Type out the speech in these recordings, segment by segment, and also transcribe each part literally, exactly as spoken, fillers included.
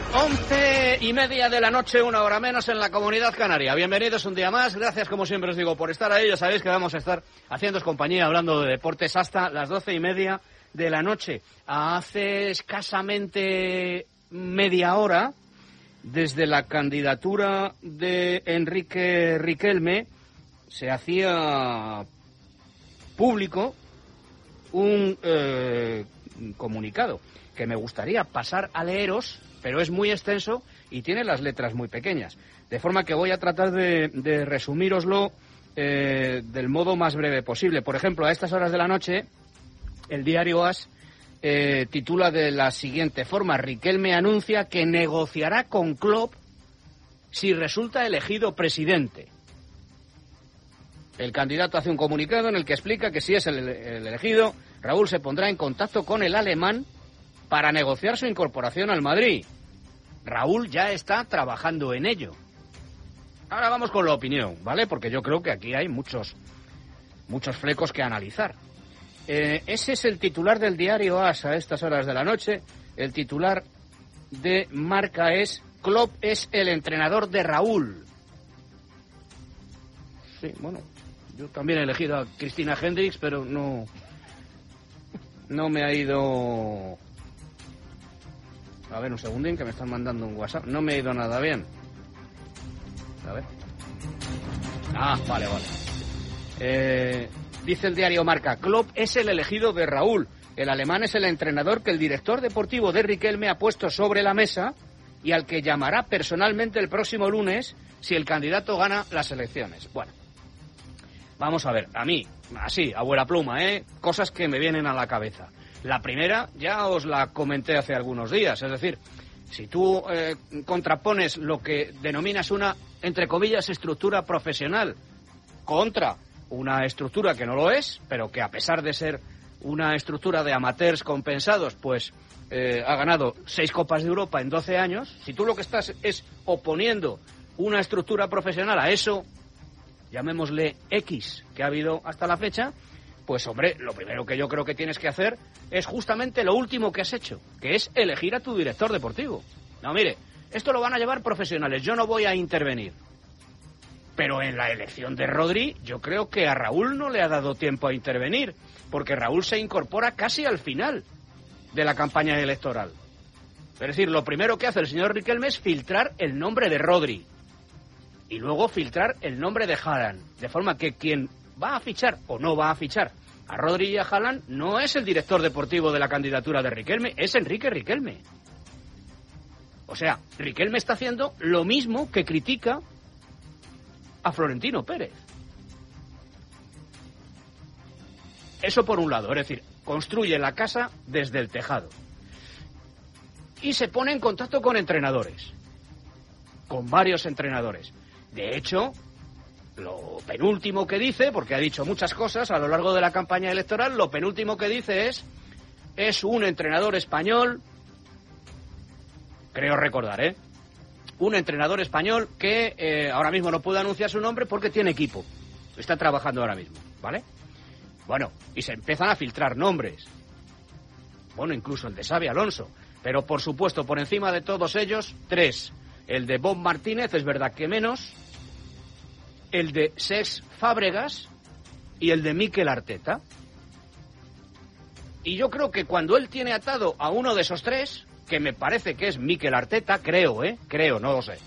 Once y media de la noche, una hora menos en la Comunidad Canaria. Bienvenidos un día más. Gracias, como siempre os digo, por estar ahí. Ya sabéis que vamos a estar haciéndoos compañía, hablando de deportes hasta las doce y media de la noche. Hace escasamente media hora, desde la candidatura de Enrique Riquelme, se hacía público un eh, comunicado que me gustaría pasar a leeros, pero es muy extenso y tiene las letras muy pequeñas. De forma que voy a tratar de, de resumíroslo eh, del modo más breve posible. Por ejemplo, a estas horas de la noche, el diario AS eh, titula de la siguiente forma: Riquelme anuncia que negociará con Klopp si resulta elegido presidente. El candidato hace un comunicado en el que explica que si es el, el elegido, Raúl se pondrá en contacto con el alemán para negociar su incorporación al Madrid. Raúl ya está trabajando en ello. Ahora vamos con la opinión, ¿vale? Porque yo creo que aquí hay muchos, muchos flecos que analizar. Eh, ese es el titular del diario AS a estas horas de la noche. El titular de Marca es: Klopp es el entrenador de Raúl. Sí, bueno, yo también he elegido a Cristina Hendricks, pero no, no me ha ido... A ver, un segundín, que me están mandando un WhatsApp. No me ha ido nada bien. A ver. Ah, vale, vale. Eh, dice el diario Marca: Klopp es el elegido de Raúl. El alemán es el entrenador que el director deportivo de Riquelme ha puesto sobre la mesa y al que llamará personalmente el próximo lunes si el candidato gana las elecciones. Bueno, vamos a ver. A mí, así, abuela pluma, ¿eh? Cosas que me vienen a la cabeza. La primera ya os la comenté hace algunos días, es decir, si tú eh, contrapones lo que denominas una, entre comillas, estructura profesional contra una estructura que no lo es, pero que a pesar de ser una estructura de amateurs compensados, pues eh, ha ganado seis Copas de Europa en doce años, si tú lo que estás es oponiendo una estructura profesional a eso, llamémosle X, que ha habido hasta la fecha, pues hombre, lo primero que yo creo que tienes que hacer es justamente lo último que has hecho, que es elegir a tu director deportivo. No, mire, esto lo van a llevar profesionales, yo no voy a intervenir. Pero en la elección de Rodri, yo creo que a Raúl no le ha dado tiempo a intervenir, porque Raúl se incorpora casi al final de la campaña electoral. Es decir, lo primero que hace el señor Riquelme es filtrar el nombre de Rodri y luego filtrar el nombre de Haaland, de forma que quien va a fichar o no va a fichar a Rodri y a Haaland no es el director deportivo de la candidatura de Riquelme, es Enrique Riquelme. O sea, Riquelme está haciendo lo mismo que critica a Florentino Pérez. Eso por un lado, es decir, construye la casa desde el tejado. Y se pone en contacto con entrenadores, con varios entrenadores. De hecho, lo penúltimo que dice, porque ha dicho muchas cosas a lo largo de la campaña electoral, lo penúltimo que dice es, es un entrenador español, creo recordar, ¿eh? Un entrenador español que eh, ahora mismo no puede anunciar su nombre porque tiene equipo. Está trabajando ahora mismo, ¿vale? Bueno, y se empiezan a filtrar nombres. Bueno, incluso el de Xabi Alonso. Pero, por supuesto, por encima de todos ellos, tres. El de Bob Martínez, es verdad que menos. El de Cesc Fábregas y el de Mikel Arteta. Y yo creo que cuando él tiene atado a uno de esos tres, que me parece que es Mikel Arteta, creo, ¿eh? Creo, no lo sé.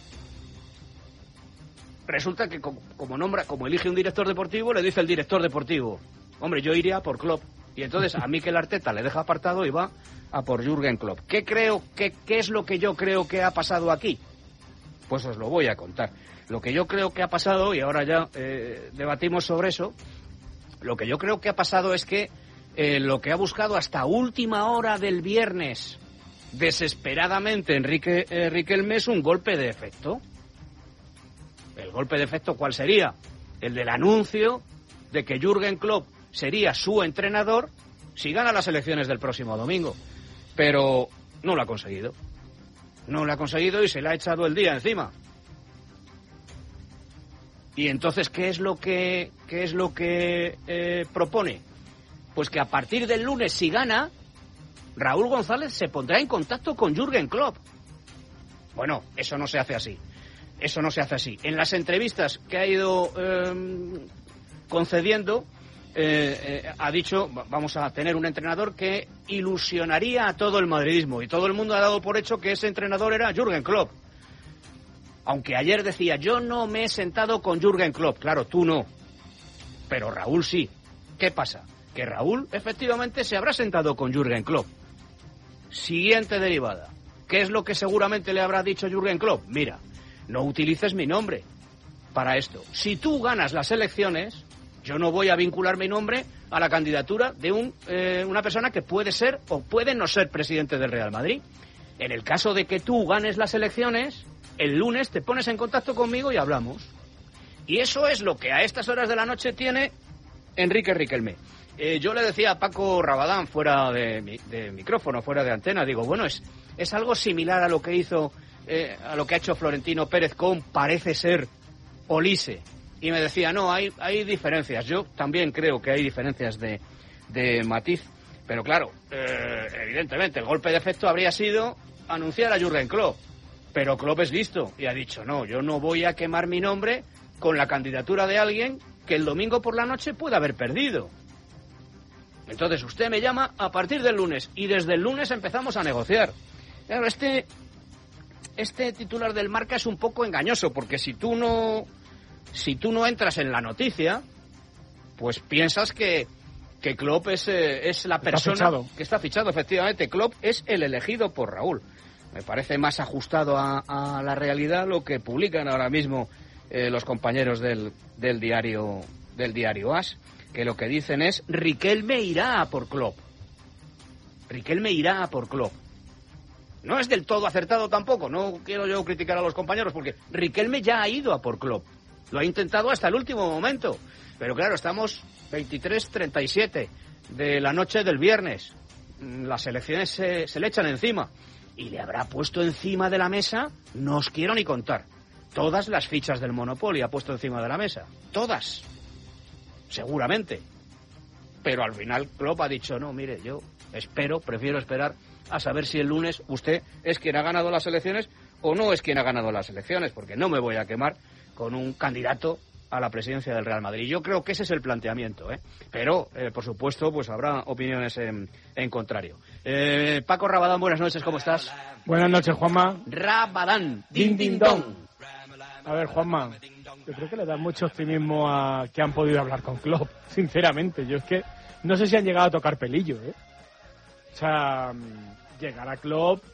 Resulta que como, como nombra, como elige un director deportivo, le dice el director deportivo: hombre, yo iría por Klopp. Y entonces a Mikel Arteta le deja apartado y va a por Jürgen Klopp. ¿Qué creo, qué, qué es lo que yo creo que ha pasado aquí? Pues os lo voy a contar. Lo que yo creo que ha pasado, y ahora ya eh, debatimos sobre eso, lo que yo creo que ha pasado es que eh, lo que ha buscado hasta última hora del viernes, desesperadamente, Enrique eh, Riquelme, es un golpe de efecto. ¿El golpe de efecto cuál sería? El del anuncio de que Jürgen Klopp sería su entrenador si gana las elecciones del próximo domingo. Pero no lo ha conseguido. No lo ha conseguido y se le ha echado el día encima. Y entonces, ¿qué es lo que, qué es lo que eh, propone? Pues que a partir del lunes, si gana, Raúl González se pondrá en contacto con Jürgen Klopp. Bueno, eso no se hace así. Eso no se hace así. En las entrevistas que ha ido eh, concediendo, eh, eh, ha dicho, vamos a tener un entrenador que ilusionaría a todo el madridismo. Y todo el mundo ha dado por hecho que ese entrenador era Jürgen Klopp. Aunque ayer decía, yo no me he sentado con Jürgen Klopp. Claro, tú no. Pero Raúl sí. ¿Qué pasa? Que Raúl efectivamente se habrá sentado con Jürgen Klopp. Siguiente derivada. ¿Qué es lo que seguramente le habrá dicho Jürgen Klopp? Mira, no utilices mi nombre para esto. Si tú ganas las elecciones, yo no voy a vincular mi nombre a la candidatura de un, eh, una persona que puede ser o puede no ser presidente del Real Madrid. En el caso de que tú ganes las elecciones, el lunes te pones en contacto conmigo y hablamos. Y eso es lo que a estas horas de la noche tiene Enrique Riquelme. Eh, yo le decía a Paco Rabadán, fuera de, de micrófono, fuera de antena, digo, bueno, es, es algo similar a lo que hizo... Eh, a lo que ha hecho Florentino Pérez con, parece ser, Olise. Y me decía, no, hay, hay diferencias. Yo también creo que hay diferencias de, de matiz. Pero claro, eh, evidentemente, el golpe de efecto habría sido anunciar a Jürgen Klopp. Pero Klopp es listo y ha dicho, no, yo no voy a quemar mi nombre con la candidatura de alguien que el domingo por la noche pueda haber perdido. Entonces usted me llama a partir del lunes y desde el lunes empezamos a negociar. Claro, este... Este titular del Marca es un poco engañoso, porque si tú no si tú no entras en la noticia, pues piensas que, que Klopp es, eh, es la persona está que está fichado. Efectivamente, Klopp es el elegido por Raúl. Me parece más ajustado a, a la realidad lo que publican ahora mismo eh, los compañeros del, del diario del diario AS, que lo que dicen es Riquelme irá a por Klopp. Riquelme irá a por Klopp. No es del todo acertado tampoco, no quiero yo criticar a los compañeros, porque Riquelme ya ha ido a por Klopp. Lo ha intentado hasta el último momento. Pero claro, estamos veintitrés treinta y siete de la noche del viernes. Las elecciones se, se le echan encima. Y le habrá puesto encima de la mesa, no os quiero ni contar, todas las fichas del Monopoly ha puesto encima de la mesa. Todas. Seguramente. Pero al final Klopp ha dicho, no, mire, yo espero, prefiero esperar a saber si el lunes usted es quien ha ganado las elecciones o no es quien ha ganado las elecciones, porque no me voy a quemar con un candidato a la presidencia del Real Madrid. Yo creo que ese es el planteamiento, ¿eh? Pero, eh, por supuesto, pues habrá opiniones en, en contrario. Eh, Paco Rabadán, buenas noches, ¿cómo estás? Buenas noches, Juanma. Rabadán, din din don. A ver, Juanma, yo creo que le da mucho optimismo a que han podido hablar con Klopp, sinceramente. Yo es que no sé si han llegado a tocar pelillo, ¿eh? O sea, llegar a Klopp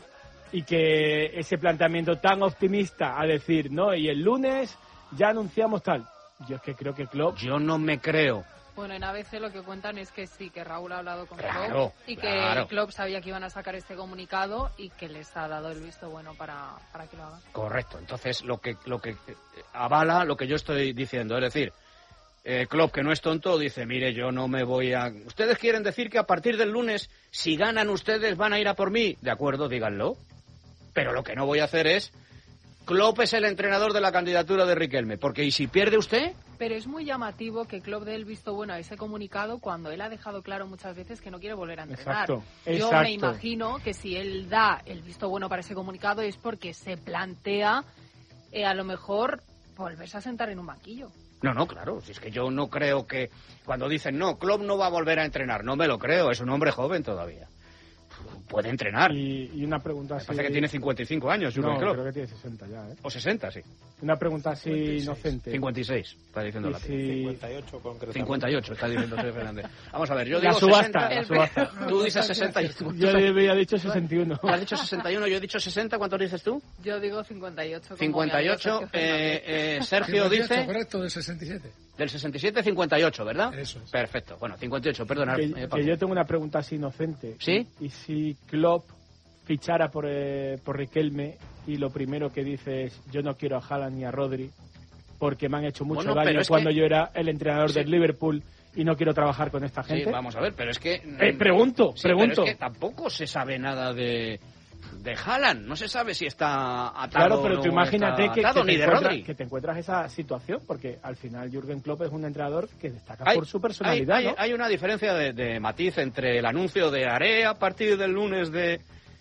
y que ese planteamiento tan optimista a decir, no, y el lunes ya anunciamos tal. Yo es que creo que Klopp... Yo no me creo. Bueno, en A B C lo que cuentan es que sí, que Raúl ha hablado con claro, Klopp y claro. que Klopp sabía que iban a sacar este comunicado y que les ha dado el visto bueno para, para que lo hagan. Correcto. Entonces, lo que, lo que avala lo que yo estoy diciendo, es decir, Eh, Klopp, que no es tonto, dice, mire, yo no me voy a... ¿Ustedes quieren decir que a partir del lunes, si ganan ustedes, van a ir a por mí? De acuerdo, díganlo. Pero lo que no voy a hacer es... Klopp es el entrenador de la candidatura de Riquelme, porque ¿y si pierde usted? Pero es muy llamativo que Klopp dé el visto bueno a ese comunicado cuando él ha dejado claro muchas veces que no quiere volver a entrenar. Exacto, Yo exacto. me imagino que si él da el visto bueno para ese comunicado es porque se plantea eh, a lo mejor volverse a sentar en un banquillo. No, no, claro, si es que yo no creo que... Cuando dicen, no, Klopp no va a volver a entrenar, no me lo creo, es un hombre joven todavía. Puede entrenar. Y, y una pregunta así... Parece que tiene cincuenta y cinco años, Jürgen No, Klopp. creo que tiene sesenta ya, ¿eh? O sesenta, sí. Una pregunta así cincuenta y seis. Inocente. cincuenta y seis, está diciendo Y la si... cincuenta y ocho concretamente. cincuenta y ocho, está diciendo José Fernández. Vamos a ver, yo La digo subasta, sesenta... la subasta. Tú dices sesenta y... Yo le había dicho sesenta y uno. Tú has dicho sesenta y uno, yo he dicho sesenta, ¿cuántos dices tú? Yo digo cincuenta y ocho. Como cincuenta y ocho, eh, eh, Sergio dice... Correcto, del sesenta y siete. Del sesenta y siete, cincuenta y ocho, ¿verdad? Eso es. Perfecto, bueno, cincuenta y ocho, perdona. Que, eh, que yo tengo una pregunta así inocente. ¿Sí? Y si Klopp fichara por, eh, por Riquelme y lo primero que dice es yo no quiero a Haaland ni a Rodri porque me han hecho mucho Bueno, pero daño es cuando que- yo era el entrenador Sí. del Liverpool y no quiero trabajar con esta Sí, gente. vamos a ver, pero es que... Eh, pregunto, Sí, pregunto. pero es que tampoco se sabe nada de... De Haaland, no se sabe si está atado Claro, pero o tú no imagínate está que, atado, que ni te de encuentras, Rodri. que te encuentras esa situación, porque al final Jürgen Klopp es un entrenador que destaca Hay- por su personalidad, hay, ¿no? hay, hay una diferencia de, de matiz entre el anuncio de haré a partir del lunes de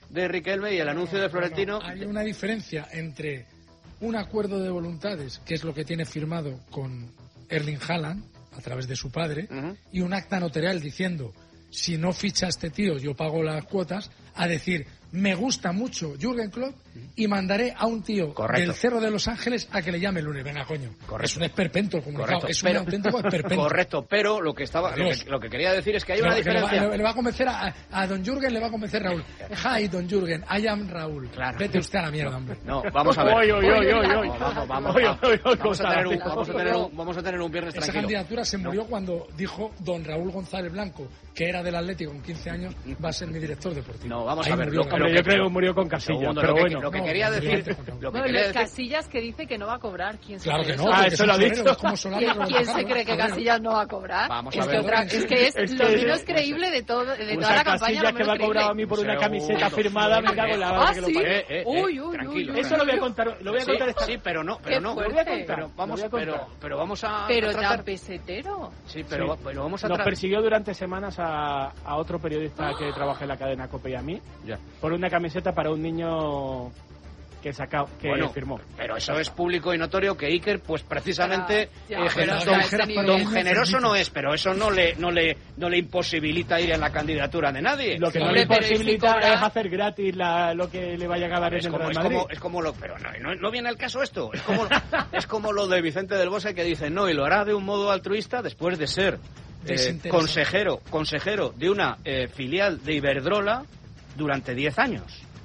de Riquelme y el anuncio de Florentino... No, no, hay una diferencia entre un acuerdo de voluntades, que es lo que tiene firmado con Erling Haaland, a través de su padre, uh-huh. y un acta notarial diciendo, si no ficha este tío, yo pago las cuotas, a decir, me gusta mucho Jürgen Klopp y mandaré a un tío Correcto. del Cerro de Los Ángeles a que le llame el lunes. Venga, coño. Correcto. Es un esperpento el comunicado. Correcto. Es un pero, auténtico esperpento. Correcto, pero lo que estaba lo que, lo que quería decir es que hay una diferencia. Le va, le va a convencer a, a don Jürgen, le va a convencer Raúl. Hi, don Jürgen, I am Raúl. Claro. Vete usted a la mierda, hombre. No, vamos a ver. Oy, oy, oy, oy, oy. Vamos, vamos, oy, oy, oy, vamos, a tener un, vamos, a tener un, vamos a tener un viernes Esa tranquilo. Esa candidatura se murió no. cuando dijo don Raúl González Blanco, que era del Atlético con quince años, va a ser mi director deportivo. No, vamos Ahí a ver. Murió, lo, lo que yo creo que murió con Casillas, segundo, pero lo que, bueno. Lo que quería no, decir... Lo que no, quería los decir... Casillas que dice que no va a cobrar. ¿Quién se claro cree que no. Ah, eso lo ha dicho. ¿Quién, ¿quién se cree que Casillas no va a cobrar? Vamos es a ver. Que otra, es que es, es lo que menos es, creíble de, todo, de pues toda la campaña. Casillas que me ha cobrado a mí por una camiseta firmada, me cago en la Ah, sí. Eh, eh, uy, uy, tranquilo. uy. Eso lo voy a contar. Lo voy a contar sí, esta sí, pero no, pero no. Lo voy a contar. Pero vamos, pero, pero vamos a. Pero a tratar... tan pesetero. Sí, pero, sí. pero vamos a. Nos tra... persiguió durante semanas a, a otro periodista que trabaja en la cadena COPE y a mí ya. por una camiseta para un niño que sacó, que bueno, firmó. Pero eso es público y notorio que Iker, pues precisamente ya, eh, pero, don, ya, don, don generoso no es, pero eso no le no le no le imposibilita ir en la candidatura de nadie. Lo que no Hombre, le imposibilita cobra... es hacer gratis la, lo que le vaya a ganar en el Real Madrid. Es como, es como lo, pero no, no, no viene el caso esto. Es como es como lo de Vicente del Bosque que dice no y lo hará de un modo altruista después de ser eh, consejero consejero de una eh, filial de Iberdrola durante diez años.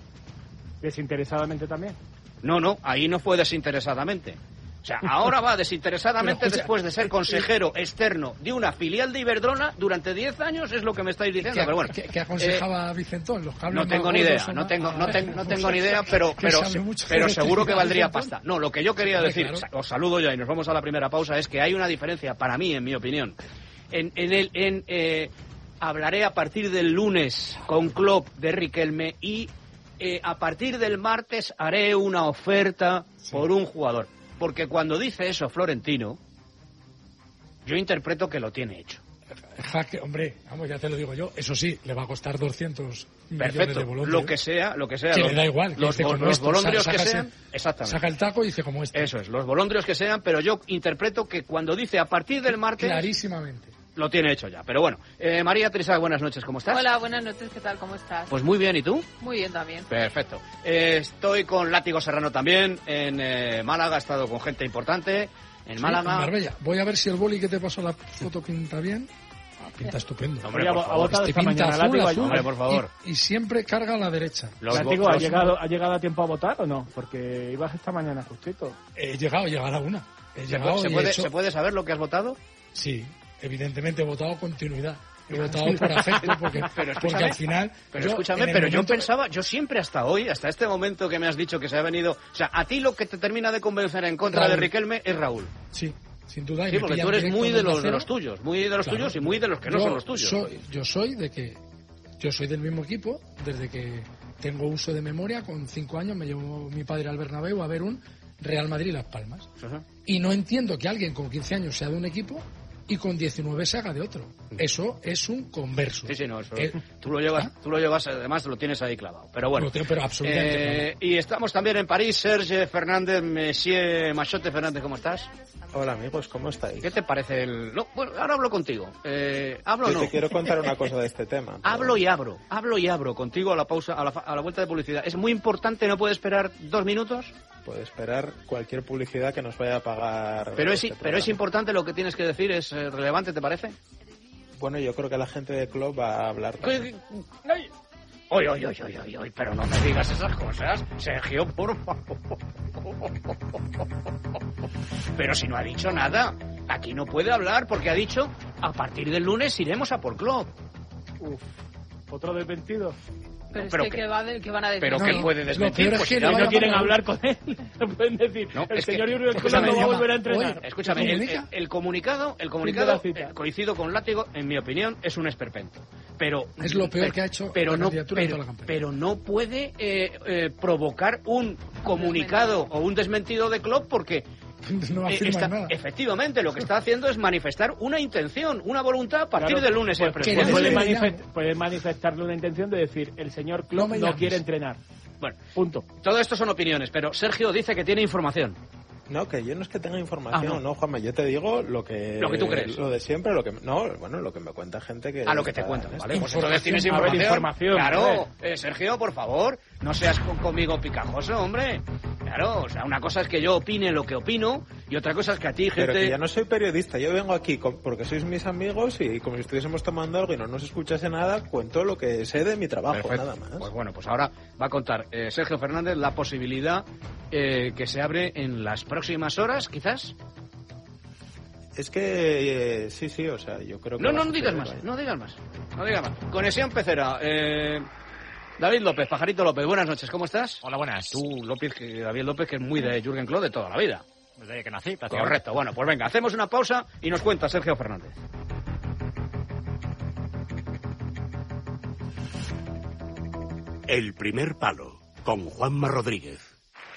Desinteresadamente también. No, no, ahí no fue desinteresadamente. O sea, ahora va desinteresadamente pero, o sea, después de ser consejero externo de una filial de Iberdrola durante diez años, es lo que me estáis diciendo. ¿Qué, pero bueno, ¿qué, qué aconsejaba eh, Vicentón? Los no tengo ni idea, no tengo, no, ten, no tengo ni idea, pero, pero, pero seguro que valdría pasta. No, lo que yo quería decir, claro. Os saludo ya y nos vamos a la primera pausa, es que hay una diferencia, para mí, en mi opinión, en, en el... En, eh, hablaré a partir del lunes con Klopp de Riquelme y eh, a partir del martes haré una oferta sí. por un jugador. Porque cuando dice eso Florentino, yo interpreto que lo tiene hecho. Jaque, hombre, vamos, ya te lo digo yo. Eso sí, le va a costar doscientos Perfecto. millones de bolondres. Lo que sea, lo que sea. Que los, le da igual. Que los, los, los bolondrios que sean, ese, exactamente. Saca el taco y dice como este. Eso es, los bolondrios que sean, pero yo interpreto que cuando dice a partir del martes... Clarísimamente. Lo tiene hecho ya, pero bueno. Eh, María Teresa, buenas noches, ¿cómo estás? Hola, buenas noches, ¿qué tal? ¿Cómo estás? Pues muy bien, ¿y tú? Muy bien también. Perfecto. Eh, estoy con Látigo Serrano también, en eh, Málaga, he estado con gente importante, en sí, Málaga. En Marbella. Voy a ver si el boli que te pasó la foto pinta bien. Ah, pinta estupendo. Hombre, por favor. Este pinta mañana, azul, Látigo, azul, hombre, por favor. Y, y siempre carga a la derecha. Los Látigo, ¿ha llegado, ¿ha llegado a tiempo a votar o no? Porque ibas esta mañana justito. He llegado, llegará una. He ¿Se, llegado puede, y ¿se, puede, hecho... ¿Se puede saber lo que has votado? Sí. Evidentemente he votado continuidad. He votado por afecto porque, pero porque al final... Pero yo, escúchame, pero momento... yo pensaba, yo siempre hasta hoy, hasta este momento que me has dicho que se ha venido... O sea, a ti lo que te termina de convencer en contra Raúl. de Riquelme es Raúl. Sí, sin duda. Sí, porque tú eres muy de los, de los tuyos, muy de los claro. tuyos y muy de los que no yo son los tuyos. Soy, yo soy de que... Yo soy del mismo equipo desde que tengo uso de memoria. Con cinco años me llevó mi padre al Bernabéu a ver un Real Madrid-Las Palmas. Uh-huh. Y no entiendo que alguien con quince años sea de un equipo y con diecinueve se haga de otro. Eso es un converso. Sí, sí, no, eso, eh, tú lo llevas, ¿ah? tú lo llevas, además lo tienes ahí clavado. Pero bueno. Lo tengo, pero absolutamente eh, y estamos también en París, Serge Fernández, Monsieur Machote Fernández, ¿cómo estás? Hola amigos, ¿cómo estáis? ¿Qué te parece el...? No, bueno, ahora hablo contigo. Eh, hablo Yo no. te quiero contar una cosa de este tema. Pero... Hablo y abro, hablo y abro contigo a la pausa, a la, a la vuelta de publicidad. Es muy importante, ¿no puede esperar dos minutos? Puede esperar cualquier publicidad que nos vaya a pagar. Pero es, este pero es importante lo que tienes que decir, es relevante, ¿te parece? Bueno, yo creo que la gente de Club va a hablar también. Oye, oye, oye, oye, oye, pero no me digas esas cosas, Sergio, por favor. Pero si no ha dicho nada, aquí no puede hablar porque ha dicho a partir del lunes iremos a por Club. Uf, otro desmentido. Pero, no, pero es que, que, que, va de, que van a decir. Pero no, que no. puede desmentir. Pues Pues si no, no quieren hablar con él. Pueden decir, no, el es señor que, Jürgen Klopp no va a volver a entrenar. Oye, escúchame, el, el, el comunicado, el comunicado eh, coincido con Látigo, en mi opinión, es un esperpento. Pero es lo peor pero, que ha hecho pero la no, candidatura pero, en toda la campaña. pero no puede eh, eh, provocar un comunicado o un desmentido de Klopp porque no afirma está, nada. Efectivamente, lo que está haciendo es manifestar una intención, una voluntad a partir Claro, del lunes. pues, el presidente. puede, le manifest, llamo. puede manifestarle una intención de decir, el señor Klopp No me no, llames. quiere entrenar. Bueno, Punto. todo esto son opiniones, pero Sergio dice que tiene información. No, que yo no es que tenga información, Ah, no. no. Juanma, yo te digo lo que... Lo que tú crees. Lo de siempre, lo que... No, bueno, lo que me cuenta gente que... A lo que te está cuentan, en ¿vale? esto. Pues entonces tienes A ver, información. información, Claro, eh, Sergio, por favor, no seas con- conmigo picajoso, hombre. Claro, o sea, una cosa es que yo opine lo que opino y otra cosa es que a ti, gente... Pero que ya no soy periodista, yo vengo aquí con- porque sois mis amigos y como si estuviésemos tomando algo y no nos escuchase nada, cuento lo que sé de mi trabajo, Perfecto. nada más. Pues bueno, pues ahora va a contar eh, Sergio Fernández la posibilidad eh, que se abre en las próximas horas, quizás. Es que, eh, sí, sí, o sea, yo creo que... No, va no, a no digas suceder, más, vaya. no digas más, no digas más. Conexión Pecera. Eh, David López, Pajarito López, buenas noches, ¿cómo estás? Hola, buenas. Tú, López, que, David López, que es muy de Jürgen Klopp de toda la vida. Desde que nací, prácticamente. Correcto, bueno, pues venga, hacemos una pausa y nos cuenta Sergio Fernández. El primer palo, con Juanma Rodríguez.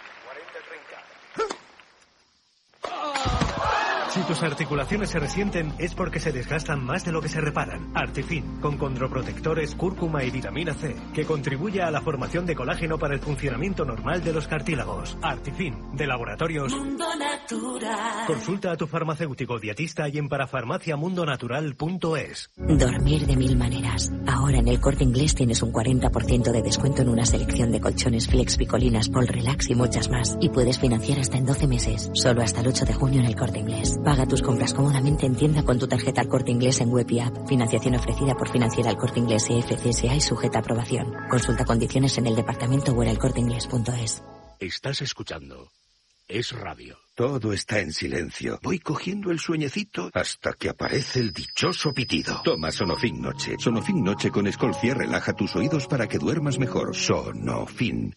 Si tus articulaciones se resienten es porque se desgastan más de lo que se reparan. Artifin, con condroprotectores, cúrcuma y vitamina C, que contribuye a la formación de colágeno para el funcionamiento normal de los cartílagos. Artifin, de Laboratorios Mundo Natural. Consulta a tu farmacéutico dietista y en parafarmaciamundonatural punto es. Dormir de mil maneras. Ahora en el Corte Inglés tienes un cuarenta por ciento de descuento en una selección de colchones Flex, Picolinas, Pol Relax y muchas más. Y puedes financiar hasta en doce meses. Solo hasta el ocho de junio en el Corte Inglés. Paga tus compras cómodamente en tienda con tu tarjeta al Corte Inglés en web y app. Financiación ofrecida por Financiera al Corte Inglés y F C S A y sujeta a aprobación. Consulta condiciones en el departamento o en el corte inglés punto es. Estás escuchando Es Radio. Todo está en silencio. Voy cogiendo el sueñecito hasta que aparece el dichoso pitido. Toma Sonofin Noche. Sonofin Noche con Escolcia relaja tus oídos para que duermas mejor. Sonofin.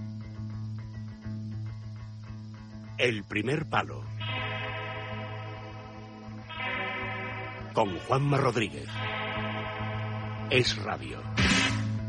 El primer palo, con Juanma Rodríguez. Es Radio.